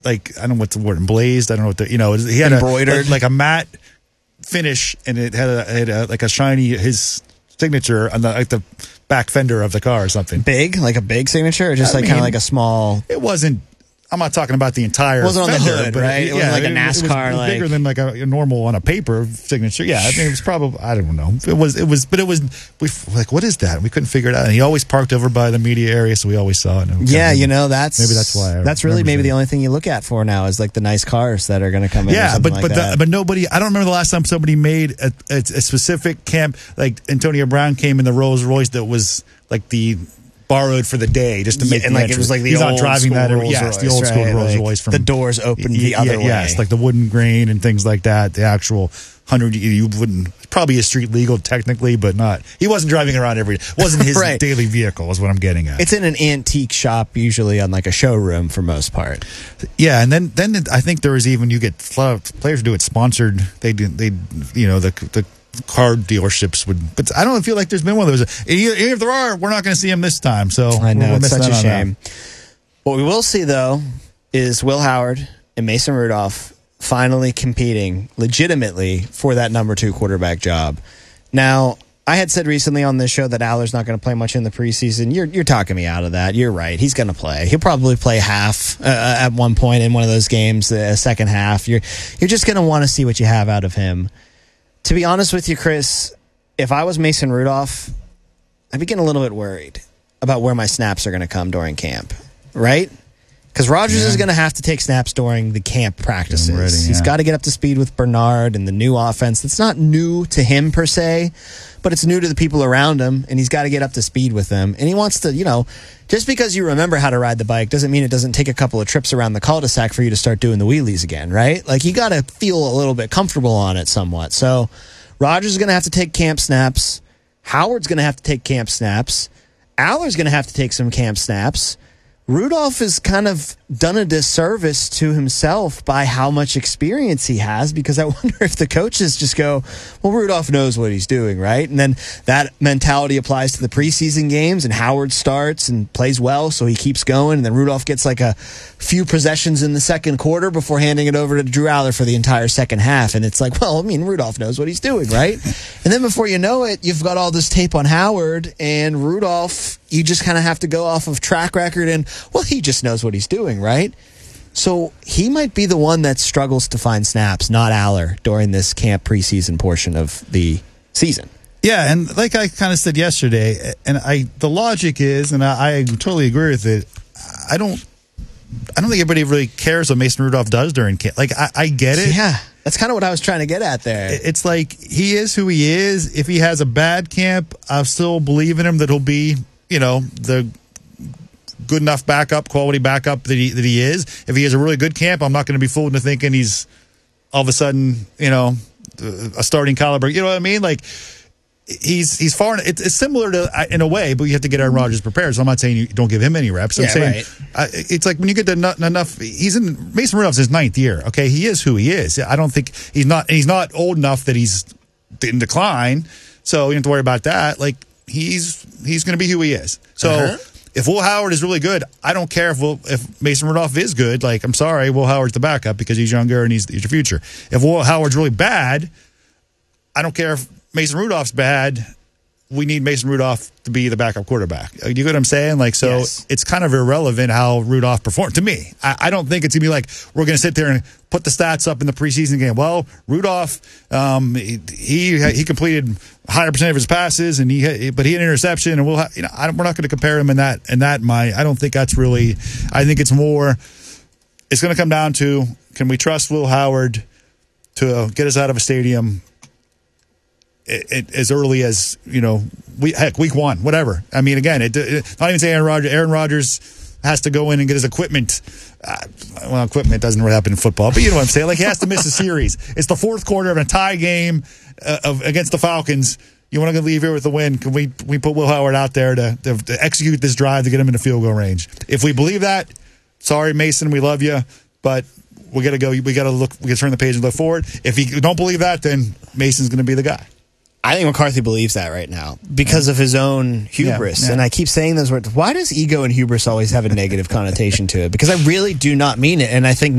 like, I don't know what's the word, emblazed. I don't know what he had embroidered, like a matte finish, and it had like a shiny his signature on the back fender of the car or something. Big, like a big signature, or just kind of like a small. It wasn't. I'm not talking about the entire. It wasn't fender, on the hood, but right? It wasn't like a NASCAR. It was bigger than like a normal on a paper signature. Yeah, I mean, it was probably. I don't know. It was. We like, what is that? We couldn't figure it out. And he always parked over by the media area, so we always saw it. Yeah, that's maybe that's why. That's really maybe the only thing you look at for now is like the nice cars that are going to come in. Yeah, but but nobody. I don't remember the last time somebody made a specific camp like Antonio Brown came in the Rolls Royce that was like the borrowed for the day just to make and like it was like the He's old not driving that. Rolls-Royce, the old school right? Rolls like Royce from the doors open the other way. Yes, like the wooden grain and things like that. The actual 100, you wouldn't probably is street legal technically, but not. He wasn't driving around every day. It wasn't his right. daily vehicle. Is what I'm getting at. It's in an antique shop, usually on like a showroom for most part. Yeah, and then I think there was even you get players do it sponsored. They the car dealerships would, but I don't feel like there's been one of those. If there are, we're not going to see them this time. So I know it's such a shame. What we will see though is Will Howard and Mason Rudolph finally competing legitimately for that number 2 quarterback job. Now, I had said recently on this show that Aller's not going to play much in the preseason. You're talking me out of that. You're right. He's going to play. He'll probably play half at one point in one of those games, the second half. You're just going to want to see what you have out of him. To be honest with you, Chris, if I was Mason Rudolph, I'd be getting a little bit worried about where my snaps are going to come during camp, right? Because Rodgers is going to have to take snaps during the camp practices. He's got to get up to speed with Bernard and the new offense. That's not new to him per se, but it's new to the people around him, and he's got to get up to speed with them. And he wants to, just because you remember how to ride the bike doesn't mean it doesn't take a couple of trips around the cul-de-sac for you to start doing the wheelies again, right? Like, you got to feel a little bit comfortable on it somewhat. So Rodgers is going to have to take camp snaps. Howard's going to have to take camp snaps. Aller's going to have to take some camp snaps. Rudolph has kind of done a disservice to himself by how much experience he has, because I wonder if the coaches just go, well, Rudolph knows what he's doing, right? And then that mentality applies to the preseason games, and Howard starts and plays well, so he keeps going, and then Rudolph gets like a few possessions in the second quarter before handing it over to Drew Aller for the entire second half. And it's like, well, I mean, Rudolph knows what he's doing, right? And then before you know it, you've got all this tape on Howard, and Rudolph, you just kind of have to go off of track record and, well, he just knows what he's doing, right? So he might be the one that struggles to find snaps, not Aller, during this camp preseason portion of the season. Yeah, and like I kind of said yesterday, and the logic is, and I totally agree with it, I don't think anybody really cares what Mason Rudolph does during camp. Like, I get it. Yeah, that's kind of what I was trying to get at there. It's like, he is who he is. If he has a bad camp, I still believe in him that he'll be, the good enough backup, quality backup that he is. If he has a really good camp, I'm not going to be fooled into thinking he's all of a sudden, a starting caliber. You know what I mean? Like, he's far. It's similar to in a way, but you have to get Aaron Rodgers prepared. So I'm not saying you don't give him any reps. I'm saying it's like when you get to enough. Mason Rudolph's his 9th year. Okay, he is who he is. I don't think he's not old enough that he's in decline. So you don't have to worry about that. Like, he's going to be who he is. So if Will Howard is really good, I don't care if Mason Rudolph is good. Like, I'm sorry, Will Howard's the backup because he's younger and he's your future. If Will Howard's really bad, I don't care if Mason Rudolph's bad. We need Mason Rudolph to be the backup quarterback. You get what I'm saying? Like, so It's kind of irrelevant how Rudolph performed. To me, I don't think it's going to be like we're going to sit there and put the stats up in the preseason game. Well, Rudolph, he completed a higher percentage of his passes, but he had an interception, and we're not going to compare him in that. I don't think that's really. I think it's more. It's going to come down to, can we trust Will Howard to get us out of a stadium as early as, week 1, whatever. I mean, again, not even saying Aaron Rodgers has to go in and get his equipment. Well, equipment doesn't really happen in football, but you know what I'm saying. Like, he has to miss a series. It's the fourth quarter of a tie game against the Falcons. You want to leave here with the win? Can we put Will Howard out there to execute this drive to get him into field goal range? If we believe that, sorry, Mason, we love you, but we got to go. We got to look. We got to turn the page and look forward. If you don't believe that, then Mason's going to be the guy. I think McCarthy believes that right now because of his own hubris. And I keep saying those words. Why does ego and hubris always have a negative connotation to it? Because I really do not mean it. And I think